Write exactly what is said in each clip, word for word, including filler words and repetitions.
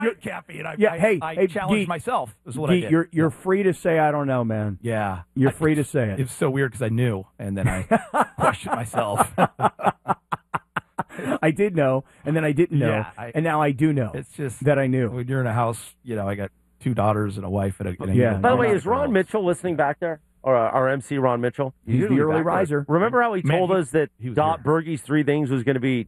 Cappy, and I, yeah, I, hey, I hey, challenged Geet, myself. Is what Geet, I did. You're you're free to say I don't know, man. Yeah, You're I, free to say it. It's so weird because I knew, and then I questioned myself. I did know, and then I didn't know, Yeah, I, and now I do know. It's just that I knew. When you're in a house, you know, I got two daughters and a wife and a, and a yeah. By the way, is Ron Mitchell listening back there? Or uh, our M C Ron Mitchell? He's, He's the early riser. Remember how he Man, told he, us that Dot Bergey's Three Things was going to be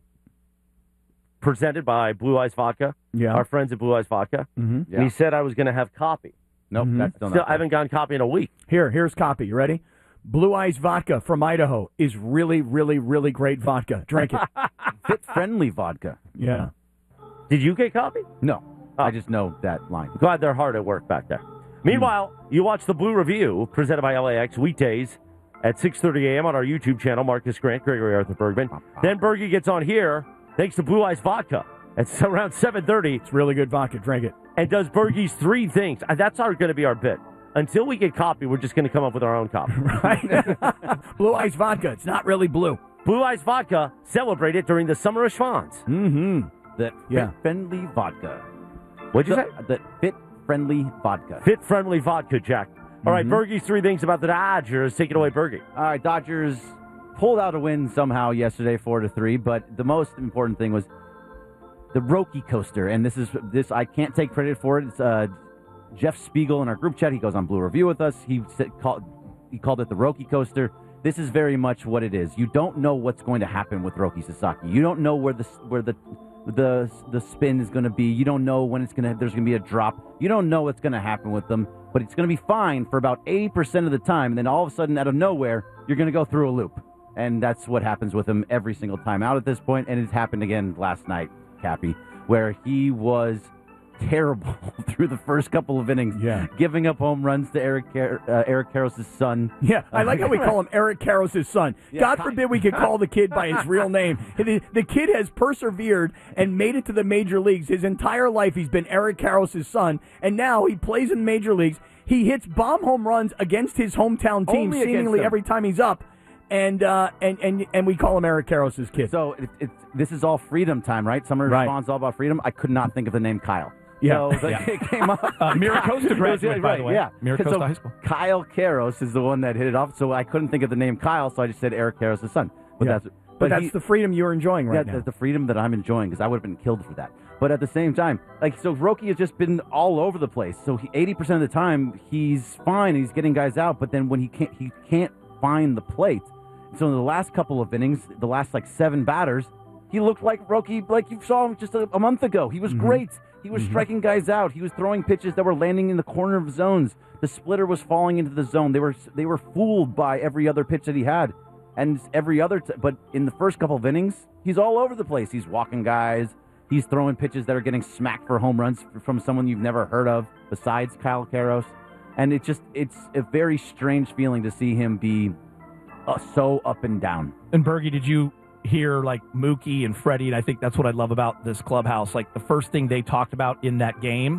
presented by Blue Eyes Vodka? Yeah. Our friends at Blue Eyes Vodka. Mm-hmm. And he said I was going to have copy. Nope, Mhm. that's still Still, not I haven't gotten copy in a week. Here, here's copy. You ready? Blue Eyes Vodka from Idaho is really, really, really great vodka. Drink it. Fit-friendly vodka. Yeah. Did you get copy? No. Oh. I just know that line. Glad they're hard at work back there. Meanwhile, you watch the Blue Review, presented by L A X, weekdays at six thirty a.m. on our YouTube channel. Marcus Grant, Gregory Arthur Bergman. Then Bergie gets on here, thanks to Blue Eyes Vodka. It's around seven thirty. It's really good vodka. Drink it. And does Bergie's Three Things. And that's going to be our bit. Until we get copy, we're just going to come up with our own copy. Right? Blue Eyes Vodka. It's not really blue. Blue Eyes Vodka, celebrate it during the Summer of Schwans. Mm-hmm. The Yeah. fit-friendly vodka. What'd you the, say? The fit-friendly vodka. Fit-friendly vodka, Jack. All right, Mhm. Bergie's Three Things about the Dodgers. Take it away, Bergie. All right, Dodgers pulled out a win somehow yesterday, four to three. But the most important thing was the Roki coaster, and this is this. I can't take credit for it. It's uh, Jeff Spiegel in our group chat. He goes on Blue Review with us. He said, called he called it the Roki coaster. This is very much what it is. You don't know what's going to happen with Roki Sasaki. You don't know where the where the the the spin is going to be. You don't know when it's going to there's going to be a drop. You don't know what's going to happen with them, but it's going to be fine for about eighty percent of the time, and then all of a sudden, out of nowhere, you're going to go through a loop. And that's what happens with him every single time out at this point, and it's happened again last night, Cappy, where he was terrible through the first couple of innings, Yeah. giving up home runs to Eric Car- uh, Eric Karros' son. Yeah, I like how we call him Eric Karros' son. Yeah. God forbid we could call the kid by his real name. The, the kid has persevered and made it to the major leagues. His entire life he's been Eric Karros' son, and now he plays in the major leagues. He hits bomb home runs against his hometown team Only against seemingly them. every time he's up, and uh, and, and and we call him Eric Karros' kid. So it, it's this is all freedom time, right? Summer Right. response all about freedom. I could not think of the name Kyle. Yeah. So the, Yeah. it came up. Uh, Miracosta graduate, by right, the way. Yeah. Miracosta So High School. Kyle Karros is the one that hit it off, so I couldn't think of the name Kyle, so I just said Eric Karros' son. But Yeah. that's but, but that's he- the freedom you're enjoying right yeah, now. the, the freedom that I'm enjoying, because I would have been killed for that. But at the same time, like, so Roki has just been all over the place. So he, eighty percent of the time, he's fine, he's getting guys out, but then when he can't, he can't find the plate. So in the last couple of innings, the last like seven batters, he looked like Roki, like you saw him just a, a month ago. He was Mm-hmm. great. He was striking guys out. He was throwing pitches that were landing in the corner of zones. The splitter was falling into the zone. They were they were fooled by every other pitch that he had, and every other. T- but in the first couple of innings, he's all over the place. He's walking guys. He's throwing pitches that are getting smacked for home runs from someone you've never heard of besides Kyle Karros, and it just it's a very strange feeling to see him be uh, so up and down. And Bergie, did you hear like Mookie and Freddie? And I think that's what I love about this clubhouse. Like the first thing they talked about in that game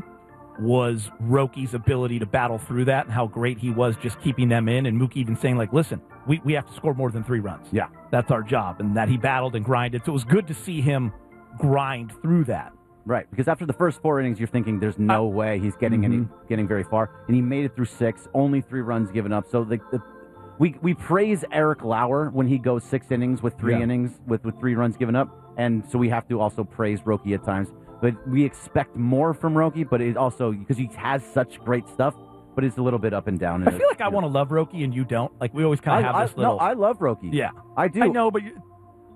was Roki's ability to battle through that and how great he was just keeping them in. And Mookie even saying like, listen, we, we have to score more than three runs. Yeah. That's our job. And that he battled and grinded. So it was good to see him grind through that. Right, because after the first four innings, you're thinking there's no way he's getting Mhm. any getting very far, and he made it through six, only three runs given up. So the, the we we praise Eric Lauer when he goes six innings with three Yeah. innings with, with three runs given up, and so we have to also praise Roki at times. But we expect more from Roki, but it also because he has such great stuff, but it's a little bit up and down. I feel like I want to love Roki and you don't. Like we always kind I, of have I, this little. no, I love Roki. yeah, I do. I know, but you,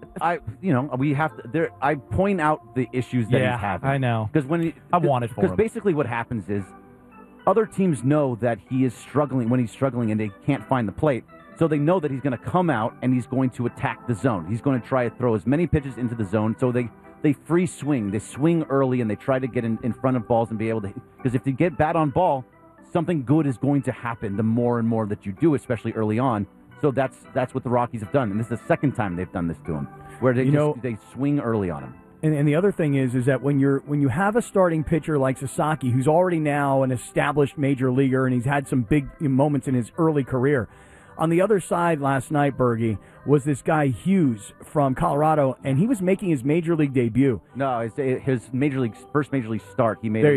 I you know we have to. There, I point out the issues that yeah, he's having. I know. Because when he, I want it for Because him. basically what happens is other teams know that he is struggling when he's struggling and they can't find the plate. So they know that he's going to come out and he's going to attack the zone. He's going to try to throw as many pitches into the zone. So they, they free swing. They swing early and they try to get in, in front of balls and be able to. Because if you get bat on ball, something good is going to happen the more and more that you do, especially early on. So that's that's what the Rockies have done. And this is the second time they've done this to him, where they You just know- they swing early on him. And, and the other thing is, is that when you're when you have a starting pitcher like Sasaki, who's already now an established major leaguer, and he's had some big moments in his early career, On the other side last night, Bergie, was this guy Hughes from Colorado, and he was making his major league debut. No, his, his major league first major league start. He made There it